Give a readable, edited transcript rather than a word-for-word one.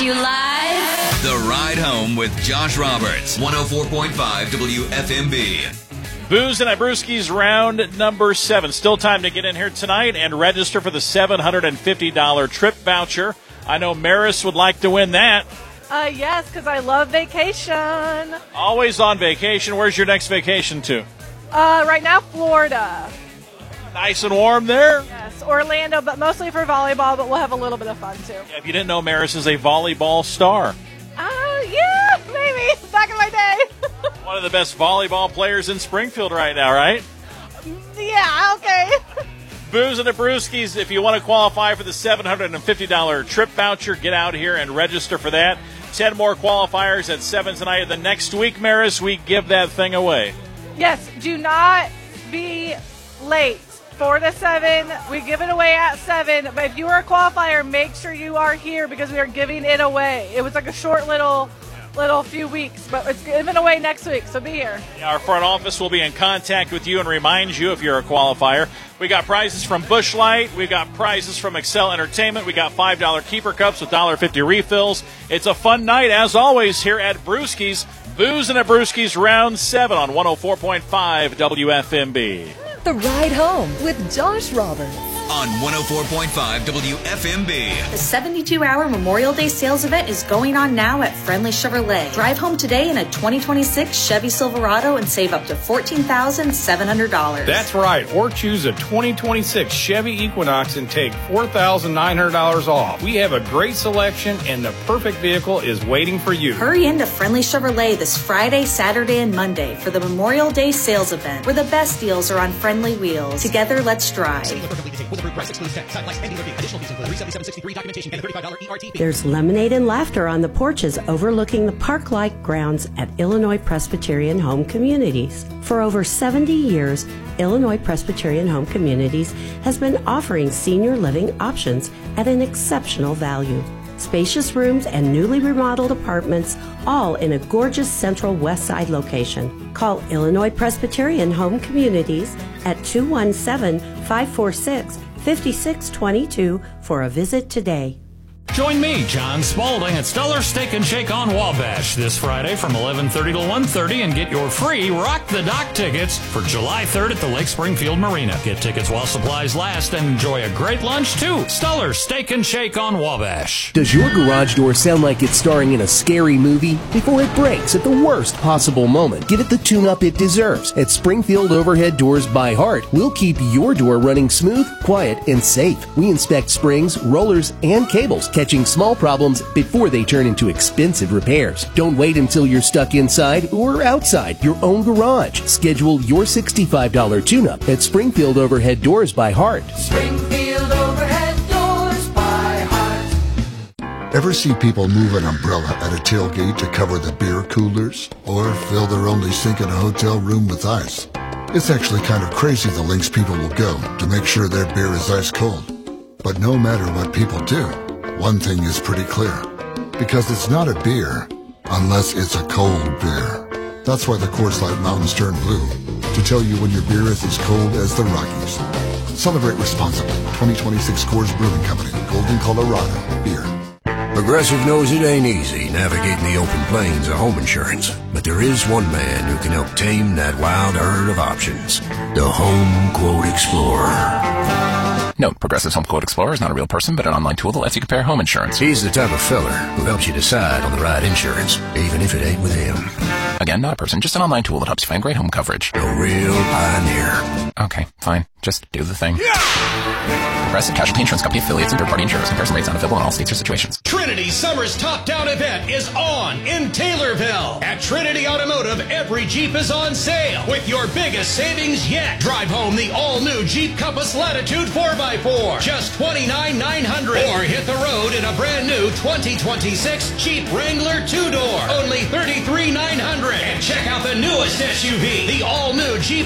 You live? The Ride Home with Josh Roberts, 104.5 WFMB. Booze and Brewskis round number 7. Still time to get in here tonight and register for the $750 trip voucher. I know Maris would like to win that. Yes, because I love vacation. Always on vacation. Where's your next vacation to? Right now, Florida. Nice and warm there? Yes, Orlando, but mostly for volleyball, but we'll have a little bit of fun, too. Yeah, if you didn't know, Maris is a volleyball star. Yeah, maybe. Back in my day. One of the best volleyball players in Springfield right now, right? Yeah, okay. Booze and the Brewskis, if you want to qualify for the $750 trip voucher, get out here and register for that. 10 more qualifiers at 7 tonight. The next week, Maris, we give that thing away. Yes, do not be late. 4 to 7, we give it away at 7. But if you are a qualifier, make sure you are here because we are giving it away. It was like a short little few weeks, but it's given away next week, so be here. Yeah, our front office will be in contact with you and remind you if you're a qualifier. We got prizes from Busch Light. We got prizes from Excel Entertainment. We got $5 keeper cups with $1.50 refills. It's a fun night, as always, here at Brewskis. Booze and the Brewskis round 7 on 104.5 WFMB. The Ride Home with Josh Roberts. On 104.5 WFMB. The 72-hour Memorial Day sales event is going on now at Friendly Chevrolet. Drive home today in a 2026 Chevy Silverado and save up to $14,700. That's right. Or choose a 2026 Chevy Equinox and take $4,900 off. We have a great selection and the perfect vehicle is waiting for you. Hurry into Friendly Chevrolet this Friday, Saturday, and Monday for the Memorial Day sales event, where the best deals are on Friendly Wheels. Together, let's drive. There's lemonade and laughter on the porches overlooking the park-like grounds at Illinois Presbyterian Home Communities. For over 70 years, Illinois Presbyterian Home Communities has been offering senior living options at an exceptional value. Spacious rooms and newly remodeled apartments, all in a gorgeous central west side location. Call Illinois Presbyterian Home Communities at 217-546-5622 for a visit today. Join me, John Spaulding, at Stellar Steak and Shake on Wabash this Friday from 11:30 to 1:30 and get your free Rock the Dock tickets for July 3rd at the Lake Springfield Marina. Get tickets while supplies last and enjoy a great lunch, too. Stellar Steak and Shake on Wabash. Does your garage door sound like it's starring in a scary movie? Before it breaks at the worst possible moment, give it the tune-up it deserves. At Springfield Overhead Doors by Heart, we'll keep your door running smooth, quiet, and safe. We inspect springs, rollers, and cables, catching small problems before they turn into expensive repairs. Don't wait until you're stuck inside or outside your own garage. Schedule your $65 tune-up at Springfield Overhead Doors by Heart. Springfield Overhead Doors by Heart. Ever see people move an umbrella at a tailgate to cover the beer coolers? Or fill their only sink in a hotel room with ice? It's actually kind of crazy the lengths people will go to make sure their beer is ice cold. But no matter what people do, one thing is pretty clear, because it's not a beer unless it's a cold beer. That's why the Coors Light Mountains turn blue, to tell you when your beer is as cold as the Rockies. Celebrate responsibly. 2026 Coors Brewing Company, Golden, Colorado. Beer. Progressive knows it ain't easy navigating the open plains of home insurance, but there is one man who can help tame that wild herd of options. The Home Quote Explorer. Note, Progressive's Home Quote Explorer is not a real person, but an online tool that lets you compare home insurance. He's the type of feller who helps you decide on the right insurance, even if it ain't with him. Again, not a person, just an online tool that helps you find great home coverage. A real pioneer. Okay, fine. Just do the thing. Yeah! Progressive Casualty Insurance Company affiliates and third-party insurers. Comparison rates not available in all states or situations. Trinity Summer's Top Down event is on in Taylorville. At Trinity Automotive, every Jeep is on sale with your biggest savings yet. Drive home the all-new Jeep Compass Latitude 4x4, just $29,900. Or hit the road in a brand-new 2026 Jeep Wrangler 2-door, only $33,900. And check out the newest SUV, the all-new Jeep